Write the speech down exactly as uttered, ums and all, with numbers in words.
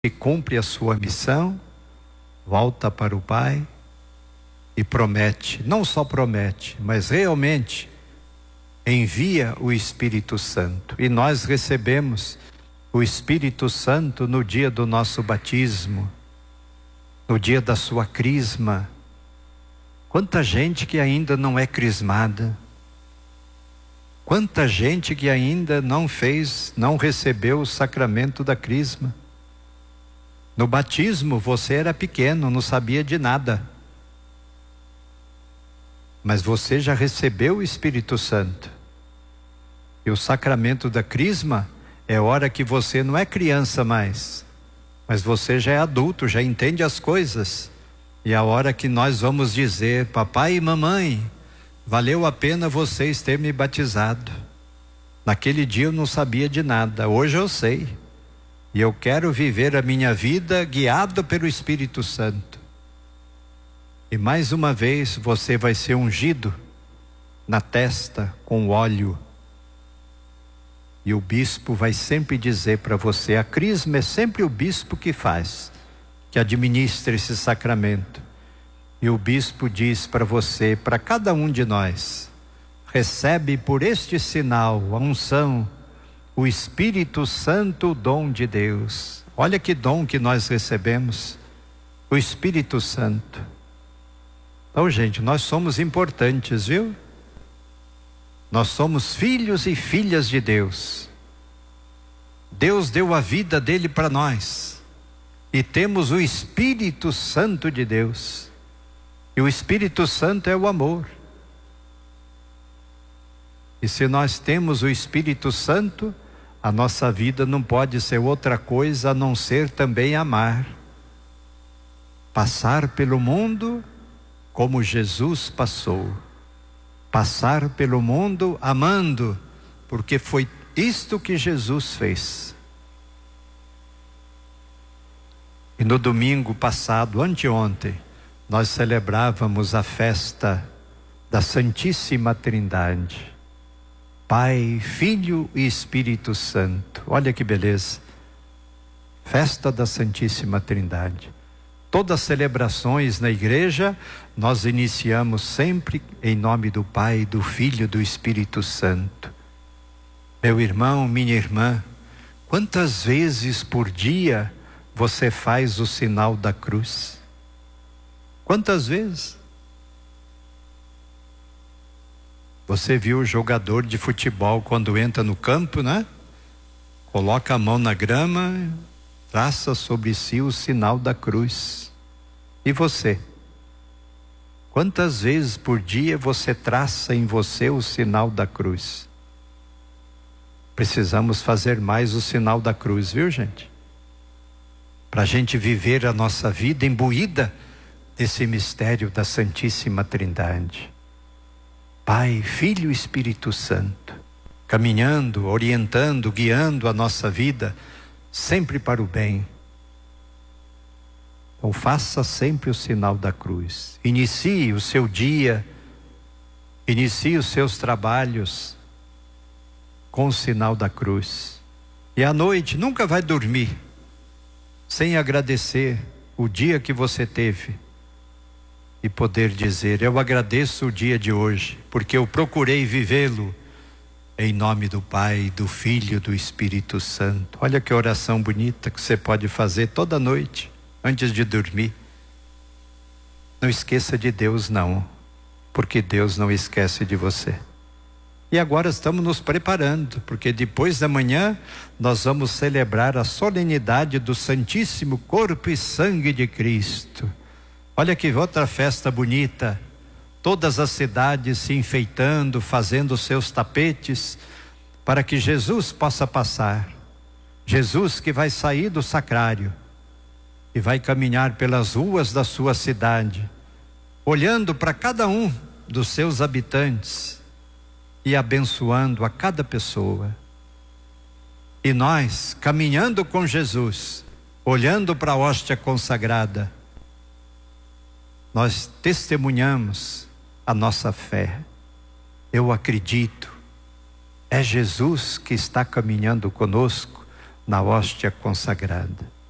que cumpre a sua missão, volta para o Pai e promete, não só promete, mas realmente envia o Espírito Santo. E nós recebemos o Espírito Santo no dia do nosso batismo, no dia da sua crisma. Quanta gente que ainda não é crismada, quanta gente que ainda não fez, não recebeu o sacramento da crisma. No batismo você era pequeno, não sabia de nada, mas você já recebeu o Espírito Santo. E o sacramento da crisma é hora que você não é criança mais, mas você já é adulto, já entende as coisas. E a hora que nós vamos dizer: papai e mamãe, valeu a pena vocês terem me batizado. Naquele dia eu não sabia de nada, hoje eu sei. E eu quero viver a minha vida guiado pelo Espírito Santo. E mais uma vez você vai ser ungido na testa com óleo. E o bispo vai sempre dizer para você, a crisma é sempre o bispo que faz, que administra esse sacramento. E o bispo diz para você, para cada um de nós: recebe por este sinal, a unção, o Espírito Santo, o dom de Deus. Olha que dom que nós recebemos, o Espírito Santo. Então, gente, nós somos importantes, viu? Nós somos filhos e filhas de Deus. Deus deu a vida dele para nós. E temos o Espírito Santo de Deus. E o Espírito Santo é o amor. E se nós temos o Espírito Santo, a nossa vida não pode ser outra coisa a não ser também amar. Passar pelo mundo como Jesus passou. Passar pelo mundo amando, porque foi isto que Jesus fez. E no domingo passado, anteontem, nós celebrávamos a festa da Santíssima Trindade. Pai, Filho e Espírito Santo. Olha que beleza. Festa da Santíssima Trindade. Todas as celebrações na igreja, nós iniciamos sempre em nome do Pai, do Filho e do Espírito Santo. Meu irmão, minha irmã, quantas vezes por dia você faz o sinal da cruz? Quantas vezes? Você viu o jogador de futebol quando entra no campo, né? Coloca a mão na grama, traça sobre si o sinal da cruz. E você? Quantas vezes por dia você traça em você o sinal da cruz? Precisamos fazer mais o sinal da cruz, viu, gente? Para a gente viver a nossa vida imbuída desse mistério da Santíssima Trindade. Pai, Filho e Espírito Santo, caminhando, orientando, guiando a nossa vida, sempre para o bem. Então faça sempre o sinal da cruz. Inicie o seu dia, inicie os seus trabalhos com o sinal da cruz. E à noite nunca vai dormir sem agradecer o dia que você teve. E poder dizer: eu agradeço o dia de hoje, porque eu procurei vivê-lo em nome do Pai, do Filho e do Espírito Santo. Olha que oração bonita que você pode fazer toda noite, antes de dormir. Não esqueça de Deus não, porque Deus não esquece de você. E agora estamos nos preparando, porque depois da manhã nós vamos celebrar a solenidade do Santíssimo Corpo e Sangue de Cristo. Olha que outra festa bonita, todas as cidades se enfeitando, fazendo seus tapetes, para que Jesus possa passar. Jesus que vai sair do sacrário e vai caminhar pelas ruas da sua cidade, olhando para cada um dos seus habitantes e abençoando a cada pessoa. E nós, caminhando com Jesus, olhando para a hóstia consagrada, nós testemunhamos a nossa fé. Eu acredito, é Jesus que está caminhando conosco na hóstia consagrada.